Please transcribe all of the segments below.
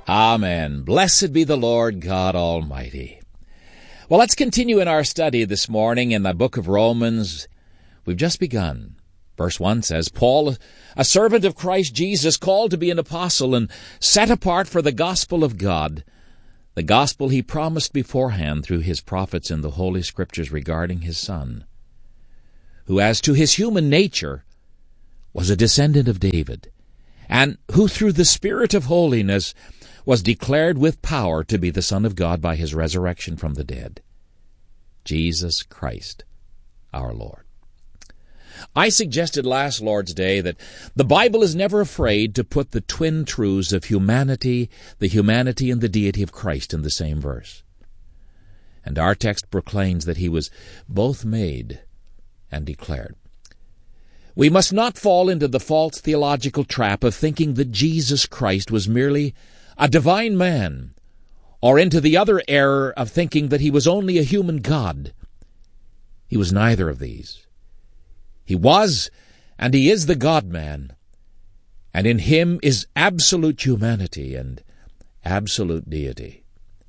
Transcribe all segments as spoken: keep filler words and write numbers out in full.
Amen. Blessed be the Lord God Almighty. Well, let's continue in our study this morning in the book of Romans. We've just begun. Verse one says, Paul, a servant of Christ Jesus, called to be an apostle and set apart for the gospel of God, the gospel he promised beforehand through his prophets in the Holy Scriptures regarding his Son, who as to his human nature was a descendant of David, and who through the Spirit of holiness was declared with power to be the Son of God by his resurrection from the dead, Jesus Christ our Lord. I suggested last Lord's Day that the Bible is never afraid to put the twin truths of humanity, the humanity and the deity of Christ in the same verse. And our text proclaims that he was both made and declared. We must not fall into the false theological trap of thinking that Jesus Christ was merely a divine man, or into the other error of thinking that he was only a human God. He was neither of these. He was, and he is the God-man, and in him is absolute humanity and absolute deity.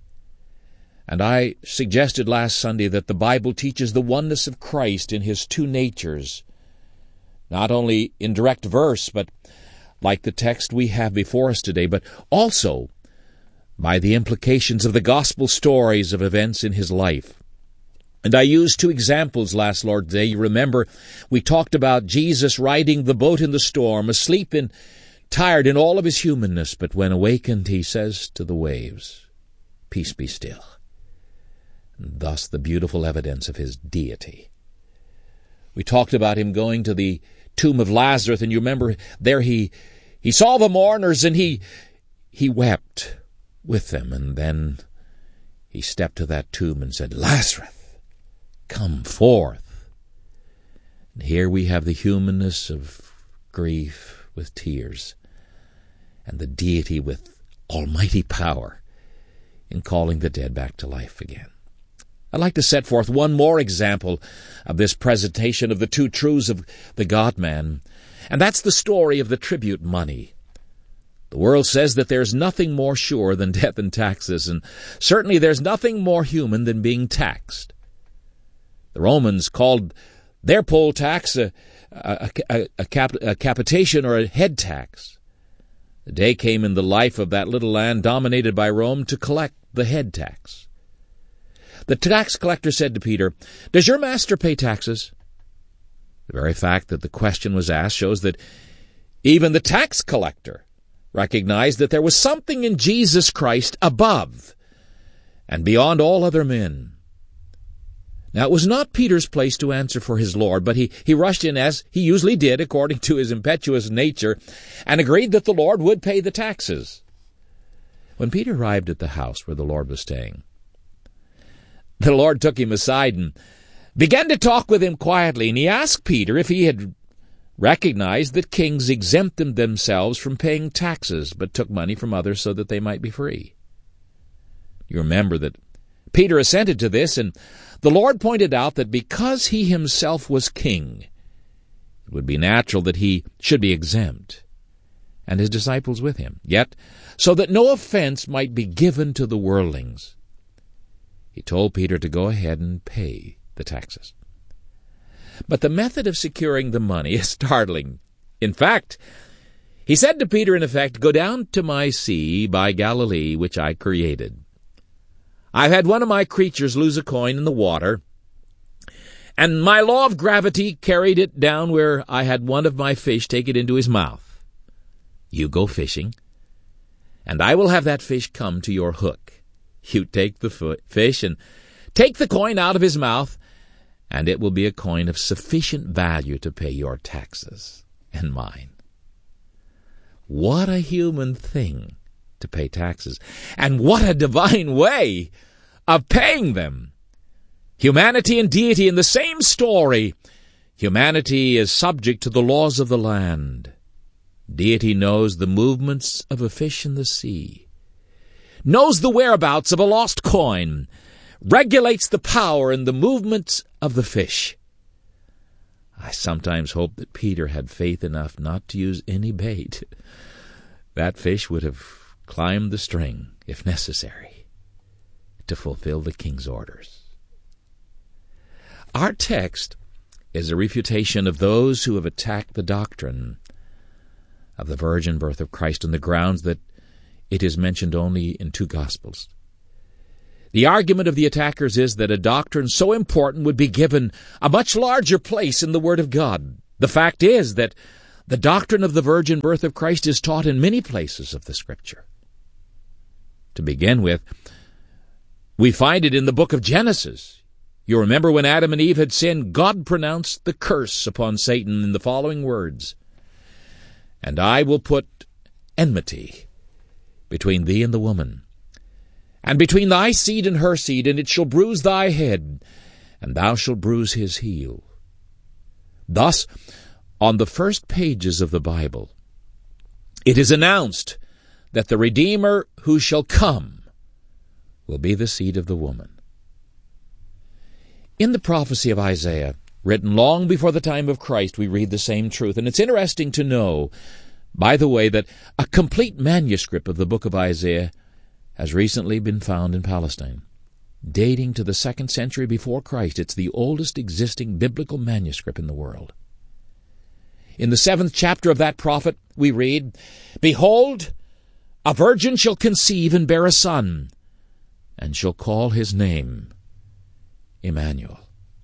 And I suggested last Sunday that the Bible teaches the oneness of Christ in his two natures, not only in direct verse, but like the text we have before us today, but also by the implications of the gospel stories of events in his life. And I used two examples last Lord's Day. You remember we talked about Jesus riding the boat in the storm, asleep and tired in all of his humanness, but when awakened he says to the waves, "Peace be still." And thus the beautiful evidence of his deity. We talked about him going to the tomb of Lazarus, and you remember there he he saw the mourners, and he he wept with them, and then he stepped to that tomb and said, "Lazarus, come forth." And here we have the humanness of grief with tears, and the deity with almighty power in calling the dead back to life again. I'd like to set forth one more example of this presentation of the two truths of the God-man, and that's the story of the tribute money. The world says that there's nothing more sure than death and taxes, and certainly there's nothing more human than being taxed. The Romans called their poll tax a, a, a, a, cap, a capitation or a head tax. The day came in the life of that little land dominated by Rome to collect the head tax. The tax collector said to Peter, "Does your master pay taxes?" The very fact that the question was asked shows that even the tax collector recognized that there was something in Jesus Christ above and beyond all other men. Now, it was not Peter's place to answer for his Lord, but he, he rushed in, as he usually did, according to his impetuous nature, and agreed that the Lord would pay the taxes. When Peter arrived at the house where the Lord was staying, the Lord took him aside and began to talk with him quietly, and he asked Peter if he had recognized that kings exempted themselves from paying taxes, but took money from others so that they might be free. You remember that Peter assented to this, and the Lord pointed out that because he himself was king, it would be natural that he should be exempt, and his disciples with him. Yet, so that no offense might be given to the worldlings, he told Peter to go ahead and pay the taxes. But the method of securing the money is startling. In fact, he said to Peter, in effect, "Go down to my sea by Galilee, which I created. I've had one of my creatures lose a coin in the water, and my law of gravity carried it down where I had one of my fish take it into his mouth. You go fishing, and I will have that fish come to your hook. You take the fish and take the coin out of his mouth, and it will be a coin of sufficient value to pay your taxes and mine." What a human thing to pay taxes, and what a divine way of paying them. Humanity and deity in the same story. Humanity is subject to the laws of the land. Deity knows the movements of a fish in the sea, knows the whereabouts of a lost coin, regulates the power and the movements of the fish. I sometimes hope that Peter had faith enough not to use any bait. That fish would have climb the string, if necessary, to fulfill the king's orders. Our text is a refutation of those who have attacked the doctrine of the virgin birth of Christ on the grounds that it is mentioned only in two Gospels. The argument of the attackers is that a doctrine so important would be given a much larger place in the Word of God. The fact is that the doctrine of the virgin birth of Christ is taught in many places of the Scripture. To begin with, we find it in the book of Genesis. You remember when Adam and Eve had sinned, God pronounced the curse upon Satan in the following words, "And I will put enmity between thee and the woman, and between thy seed and her seed, and it shall bruise thy head, and thou shalt bruise his heel." Thus, on the first pages of the Bible, it is announced that the Redeemer who shall come will be the seed of the woman. In the prophecy of Isaiah, written long before the time of Christ, we read the same truth. And it's interesting to know, by the way, that a complete manuscript of the book of Isaiah has recently been found in Palestine, dating to the second century before Christ. It's the oldest existing biblical manuscript in the world. In the seventh chapter of that prophet, we read, "Behold, a virgin shall conceive and bear a son, and shall call his name Emmanuel."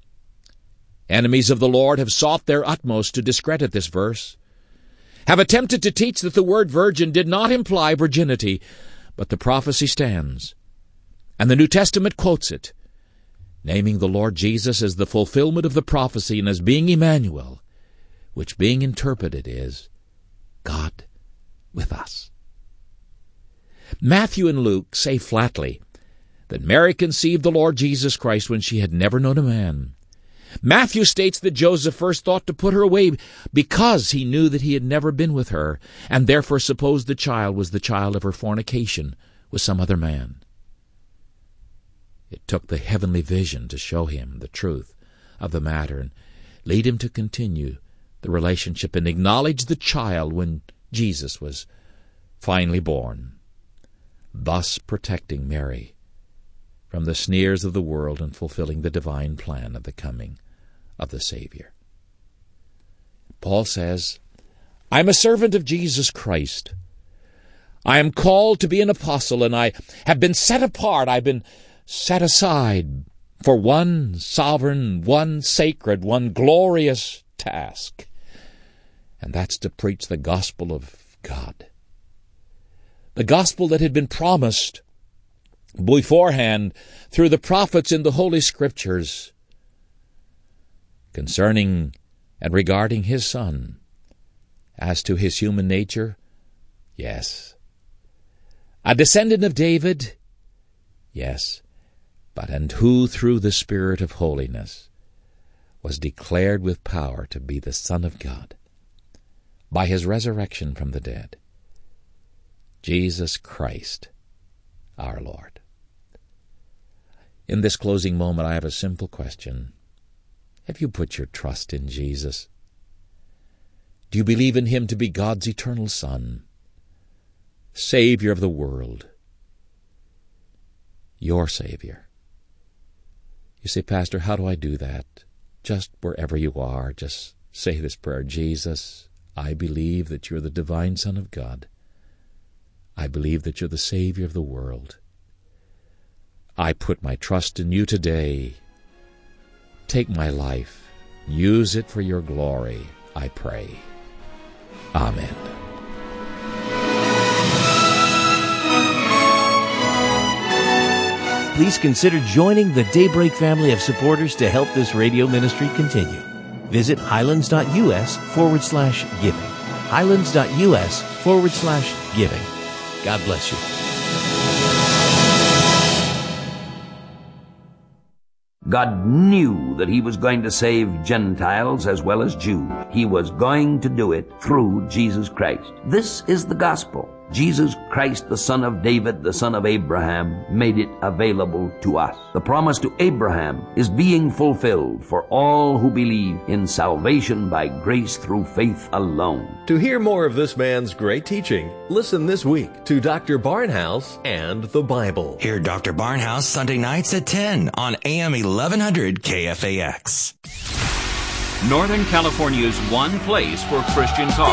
Enemies of the Lord have sought their utmost to discredit this verse, have attempted to teach that the word virgin did not imply virginity, but the prophecy stands, and the New Testament quotes it, naming the Lord Jesus as the fulfillment of the prophecy and as being Emmanuel, which being interpreted is God with us. Matthew and Luke say flatly that Mary conceived the Lord Jesus Christ when she had never known a man. Matthew states that Joseph first thought to put her away because he knew that he had never been with her, and therefore supposed the child was the child of her fornication with some other man. It took the heavenly vision to show him the truth of the matter and lead him to continue the relationship and acknowledge the child when Jesus was finally born, thus protecting Mary from the sneers of the world and fulfilling the divine plan of the coming of the Savior. Paul says, "I'm a servant of Jesus Christ. I am called to be an apostle, and I have been set apart. I've been set aside for one sovereign, one sacred, one glorious task, and that's to preach the gospel of God. The gospel that had been promised beforehand through the prophets in the Holy Scriptures concerning and regarding his Son. As to his human nature, yes. A descendant of David, yes. But and who through the Spirit of holiness was declared with power to be the Son of God by his resurrection from the dead, Jesus Christ, our Lord." In this closing moment, I have a simple question. Have you put your trust in Jesus? Do you believe in him to be God's eternal Son, Savior of the world, your Savior? You say, "Pastor, how do I do that?" Just wherever you are, just say this prayer: "Jesus, I believe that you're the divine Son of God. I believe that you're the Savior of the world. I put my trust in you today. Take my life. Use it for your glory, I pray. Amen." Please consider joining the Daybreak family of supporters to help this radio ministry continue. Visit highlands.us forward slash giving. Highlands.us forward slash giving. God bless you. God knew that he was going to save Gentiles as well as Jews. He was going to do it through Jesus Christ. This is the gospel. Jesus Christ, the son of David, the son of Abraham, made it available to us. The promise to Abraham is being fulfilled for all who believe in salvation by grace through faith alone. To hear more of this man's great teaching, listen this week to Doctor Barnhouse and the Bible. Hear Doctor Barnhouse Sunday nights at ten on A M eleven hundred K F A X. Northern California's one place for Christian talk.